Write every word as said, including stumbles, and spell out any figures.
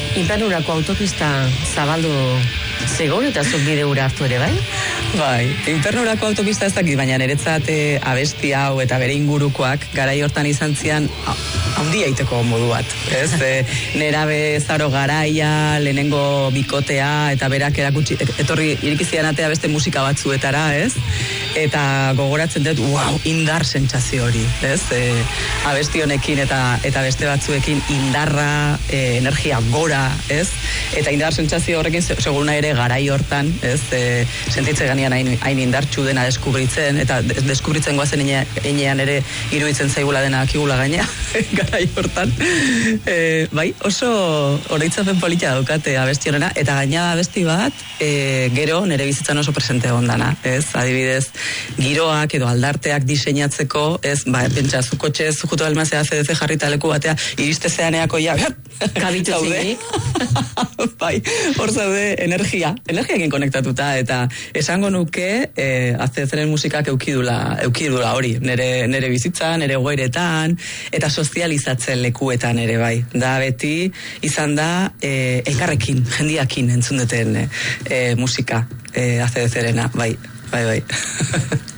Infernurako autopista zabaldu zegoen eta zuk bide hura hartu ere, bai? Bai, Infernurako autopista ez dakit, baina niretzat abesti hau eta bere ingurukoak garai hortan izan zian handia iteko modu bat, ez? E, nerabe zaro garaia, lehenengo bikotea eta berak erakutsi, etorri irikizian atea beste musika batzuetara, ez? Eta gogoratzen dut, wow, indar sentsazio hori, ez? E, abesti honekin eta eta beste batzuekin indarra, e, energia gora, ez? Eta indar sentsazio horrekin seguruna ere garai hortan, ez? E, sentitzen ganean hain, hain indartxu dena deskubritzen, eta deskubritzen goazen inean ere iruditzen zaigula dena akigula gaina, garai hortan. E, bai, oso oroitzapen polita daukate abesti horrena, eta gaina abesti bat, e, gero nire bizitzan oso presente ondana, ez? Adibidez, giroak edo aldarteak diseinatzeko, ez, ba, pentsa, zu kotxe, zu juto almazea C D C jarrita leku batea, iriste zeaneako ja, kabitu zinik. Bai, hor zaude energia, energiakin konektatuta, eta esango nuke, eh, aztezeren musikak eukidula, eukidula hori, nere, nere bizitzan, nere goeretan, eta sozializatzen lekuetan ere, bai. Da beti, izan da, eh, elkarrekin, jendiakin entzun duten eh, musika, eh, aztezerena, bai, bai, bai.